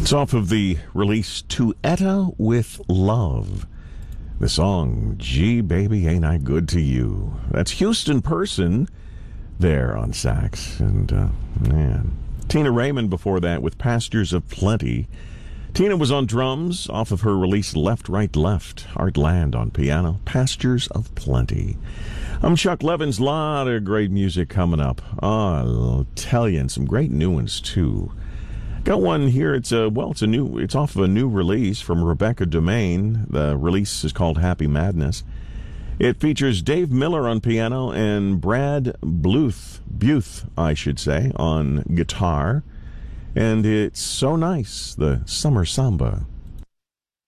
It's off of the release To Etta with Love. The song, Gee Baby Ain't I Good to You. That's Houston Person there on sax. And, man. Tina Raymond before that with Pastures of Plenty. Tina was on drums off of her release Left, Right, Left. Art Land on piano. Pastures of Plenty. I'm Chuck Levins. A lot of great music coming up. I'll tell you, and some great new ones, too. Got one here. It's off of a new release from Rebecca Domain. The release is called Happy Madness. It features Dave Miller on piano and Brad Bluth, I should say, on guitar. And it's so nice, the Summer Samba.